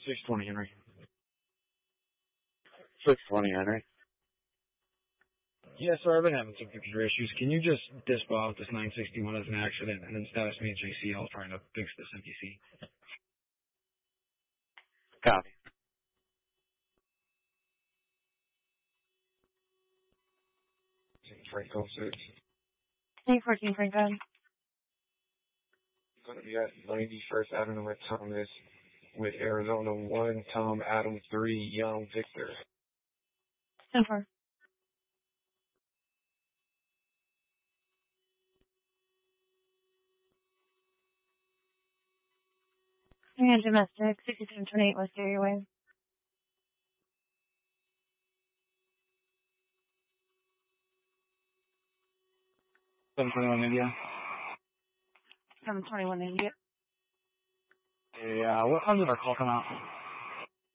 620, Henry. 620, Henry. Yeah, sorry, I've been having some computer issues. Can you just disavow this 961 as an accident and then status me at JCL trying to fix this NPC? Copy. Franco 6. 814 Franco. Going to be at 91st Avenue with Thomas, with Arizona 1, Tom, Adam 3, Young, Victor. 10-4. And domestic, 6728 West Area Way. 721 India. 721 India. Yeah, what time did our call come out?